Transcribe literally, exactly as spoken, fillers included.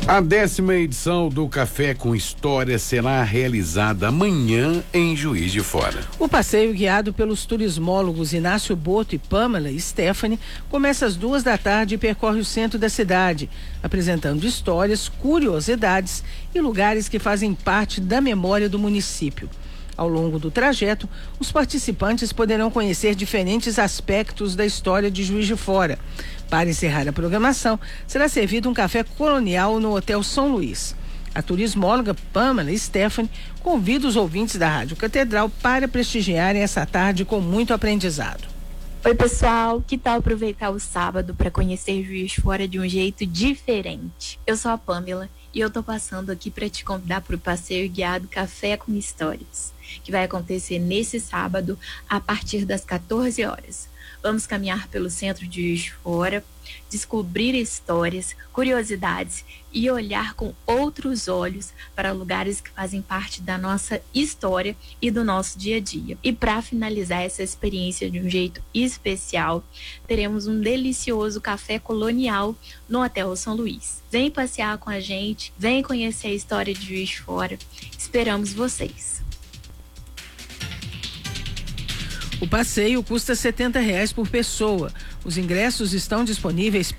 A décima edição do Café com História será realizada amanhã em Juiz de Fora. O passeio, guiado pelos turismólogos Inácio Boto e Pamela Stephanie, começa às duas da tarde e percorre o centro da cidade, apresentando histórias, curiosidades e lugares que fazem parte da memória do município. Ao longo do trajeto, os participantes poderão conhecer diferentes aspectos da história de Juiz de Fora. Para encerrar a programação, será servido um café colonial no Hotel São Luís. A turismóloga Pamela Stephanie convida os ouvintes da Rádio Catedral para prestigiarem essa tarde com muito aprendizado. Oi, pessoal, que tal aproveitar o sábado para conhecer Juiz de Fora de um jeito diferente? Eu sou a Pamela e eu tô passando aqui para te convidar para o passeio guiado Café com Histórias, que vai acontecer nesse sábado a partir das quatorze horas. Vamos caminhar pelo centro de Juiz de Fora, descobrir histórias, curiosidades e olhar com outros olhos para lugares que fazem parte da nossa história e do nosso dia a dia. E para finalizar essa experiência de um jeito especial, teremos um delicioso café colonial no Hotel São Luís. Vem passear com a gente, vem conhecer a história de Juiz de Fora. Esperamos vocês. O passeio custa setenta reais por pessoa. Os ingressos estão disponíveis